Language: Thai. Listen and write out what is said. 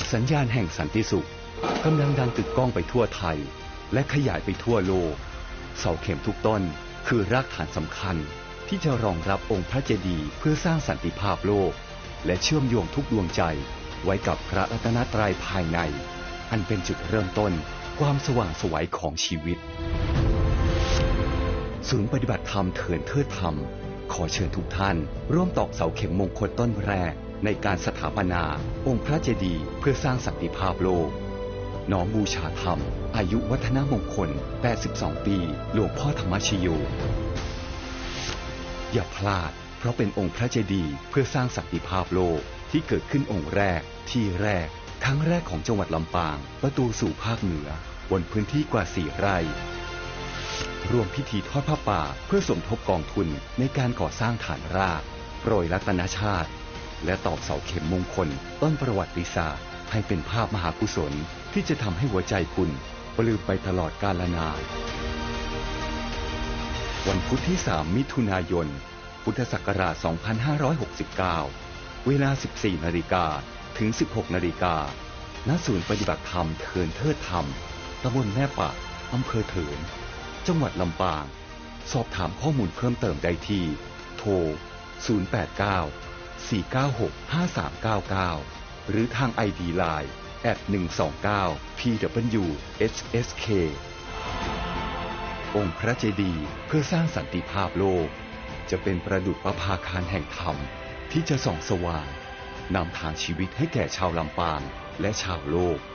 สัญญาณแห่งสันติสุขกำลังดังกึกก้องไปทั่วไทยและขยายไปทั่วโลกเสาเข็มทุกต้นคือรากฐานสำคัญที่จะรองรับองค์พระเจดีย์เพื่อสร้างสันติภาพโลกและเชื่อมโยงทุกดวงใจไว้กับพระรัตนตรัยภายในอันเป็นจุดเริ่มต้นความสว่างไสวของชีวิตศูนย์ปฏิบัติธรรมเถินเทิดธรรมขอเชิญทุกท่านร่วมตอกเสาเข็มมงคลต้นแรกในการสถาปนาองค์พระเจดีย์เพื่อสร้างสันติภาพโลกน้อมบูชาธรรมอายุวัฒนมงคล82ปีหลวงพ่อธรรมชโยอย่าพลาดเพราะเป็นองค์พระเจดีย์เพื่อสร้างสันติภาพโลกที่เกิดขึ้นองค์แรกที่แรกครั้งแรกของจังหวัดลำปางประตูสู่ภาคเหนือบนพื้นที่กว่า4 ไร่รวมพิธีทอดผ้าป่าเพื่อสมทบกองทุนในการก่อสร้างฐานรากโปรยรัตนชาติและตอกเสาเข็มมงคลต้นประวัติศาสตร์ให้เป็นภาพมหากุศลที่จะทำให้หัวใจคุณปลื้มไปตลอดกาลนานวันพุธที่3 มิถุนายน พุทธศักราช 2569 เวลา 14 นาฬิกาถึง 16 นาฬิกา ณ ศูนย์ปฏิบัติธรรมเถินเทิดธรรม ตำบลแม่ปะ อำเภอเถิน จังหวัดลำปาง สอบถามข้อมูลเพิ่มเติมได้ที่ โทร 089-496-5399 หรือทาง ID Line @129PWHSK องค์พระเจดีย์เพื่อสร้างสันติภาพโลกจะเป็นประดุจประภาคารแห่งธรรมที่จะส่องสว่างนำทางชีวิตให้แก่ชาวลำปางและชาวโลก